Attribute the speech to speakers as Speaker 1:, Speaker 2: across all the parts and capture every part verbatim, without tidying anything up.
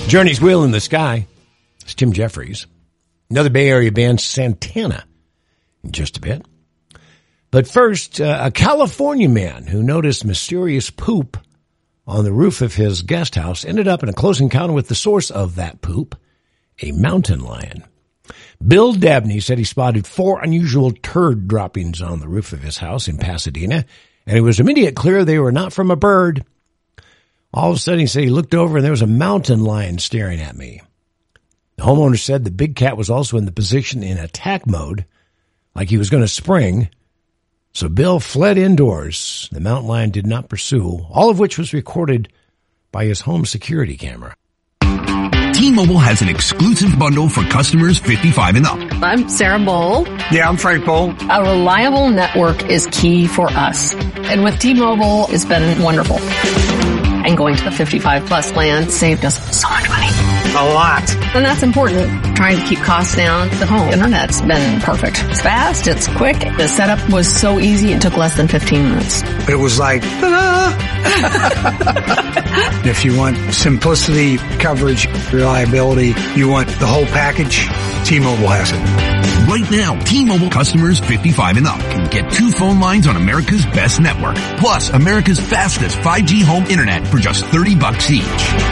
Speaker 1: Journey's Wheel in the Sky. It's Tim Jeffries. Another Bay Area band, Santana, in just a bit. But first, uh, a California man who noticed mysterious poop on the roof of his guest house ended up in a close encounter with the source of that poop, a mountain lion. Bill Dabney said he spotted four unusual turd droppings on the roof of his house in Pasadena, and it was immediately clear they were not from a bird. All of a sudden, he said he looked over and there was a mountain lion staring at me. The homeowner said the big cat was also in the position in attack mode, like he was going to spring. So Bill fled indoors. The mountain lion did not pursue, all of which was recorded by his home security camera.
Speaker 2: T-Mobile has an exclusive bundle for customers fifty-five and up.
Speaker 3: I'm Sarah Bowl.
Speaker 4: Yeah, I'm Frank Bowl.
Speaker 3: A reliable network is key for us. And with T-Mobile, it's been wonderful. And going to the fifty-five plus plan saved us so much money.
Speaker 4: A lot.
Speaker 3: And that's important. Trying to keep costs down. The home internet's been perfect. It's fast. It's quick. The setup was so easy. It took less than fifteen minutes.
Speaker 4: It was like, ta-da! If you want simplicity, coverage, reliability, you want the whole package, T-Mobile has it.
Speaker 2: Right now, T-Mobile customers fifty-five and up can get two phone lines on America's best network, plus America's fastest five G home internet for just thirty bucks each.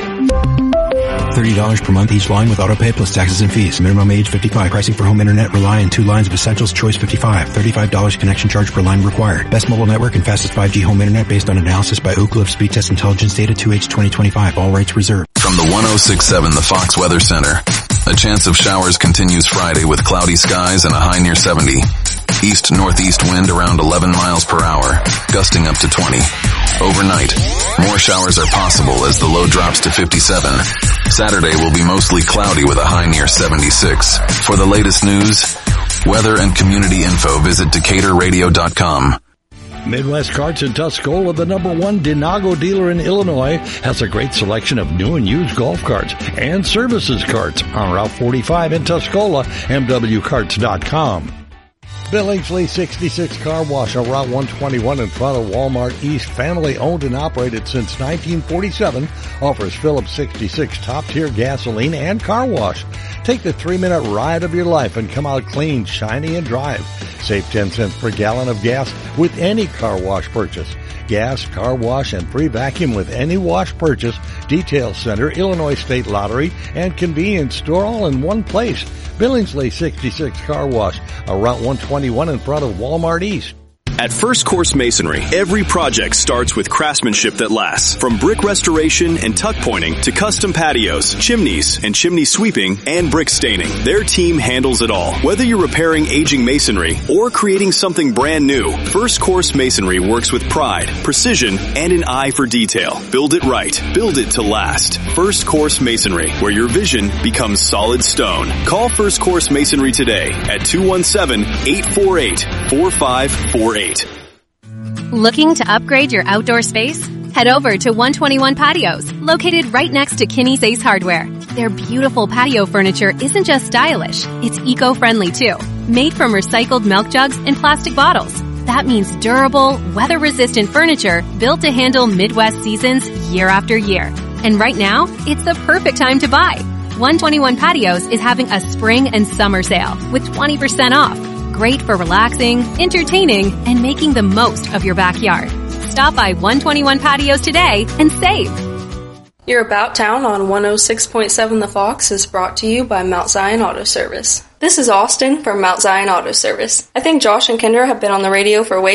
Speaker 5: thirty dollars per month each line with autopay plus taxes and fees. Minimum age fifty-five. Pricing for home internet rely on two lines of Essentials Choice fifty-five. thirty-five dollars connection charge per line required. Best mobile network and fastest five G home internet based on analysis by Oak Cliff Speed Test Intelligence data two H twenty twenty-five. All rates reserved.
Speaker 6: From the one oh six point seven, the Fox Weather Center. A chance of showers continues Friday with cloudy skies and a high near seventy. East-northeast wind around eleven miles per hour, gusting up to twenty. Overnight, more showers are possible as the low drops to fifty-seven. Saturday will be mostly cloudy with a high near seventy-six. For the latest news, weather and community info, visit Decatur Radio dot com.
Speaker 7: Midwest Carts in Tuscola, the number one Denago dealer in Illinois, has a great selection of new and used golf carts and services carts on Route forty-five in Tuscola, M W carts dot com. Billingsley sixty-six Car Wash on Route one twenty-one in front of Walmart East, family owned and operated since nineteen forty-seven, offers Phillips sixty-six top-tier gasoline and car wash. Take the three-minute ride of your life and come out clean, shiny, and drive. Save ten cents per gallon of gas with any car wash purchase. Gas, car wash, and free vacuum with any wash purchase. Detail Center, Illinois State Lottery, and convenience store all in one place. Billingsley sixty-six Car Wash, on Route one twenty-one in front of Walmart East.
Speaker 8: At First Course Masonry, every project starts with craftsmanship that lasts. From brick restoration and tuck pointing to custom patios, chimneys, and chimney sweeping and brick staining, their team handles it all. Whether you're repairing aging masonry or creating something brand new, First Course Masonry works with pride, precision, and an eye for detail. Build it right. Build it to last. First Course Masonry, where your vision becomes solid stone. Call First Course Masonry today at two one seven, eight four eight, four five four eight.
Speaker 9: Looking to upgrade your outdoor space? Head over to one twenty-one Patios, located right next to Kinney's Ace Hardware. Their beautiful patio furniture isn't just stylish, it's eco-friendly too. Made from recycled milk jugs and plastic bottles. That means durable, weather-resistant furniture built to handle Midwest seasons year after year. And right now, it's the perfect time to buy. one twenty-one Patios is having a spring and summer sale with twenty percent off. Great for relaxing, entertaining, and making the most of your backyard. Stop by one twenty-one Patios today and save.
Speaker 10: Your About Town on one oh six point seven The Fox is brought to you by Mount Zion Auto Service. This is Austin from Mount Zion Auto Service. I think Josh and Kendra have been on the radio for way